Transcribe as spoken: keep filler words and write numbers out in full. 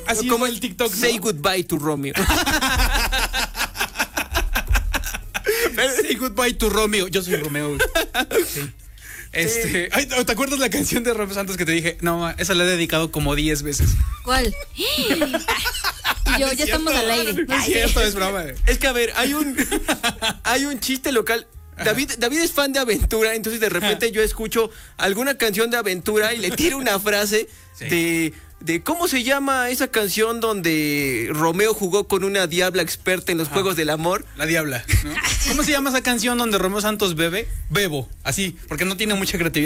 Así como el TikTok, ¿no? Say goodbye to Romeo. Say goodbye to Romeo. Yo soy Romeo. Sí. Este, ay, ¿te acuerdas la canción de Romeo Santos que te dije? No, esa la he dedicado como diez veces. ¿Cuál? Y yo, ya estamos al aire. No es cierto, es broma. Es que, a ver, hay un hay un chiste local. David, David es fan de Aventura, entonces de repente yo escucho alguna canción de Aventura y le tiro una frase sí. de, de ¿cómo se llama esa canción donde Romeo jugó con una diabla experta en los ah, juegos del amor? La diabla, ¿no? ¿Cómo se llama esa canción donde Romeo Santos bebe? Bebo, así, porque no tiene mucha creatividad.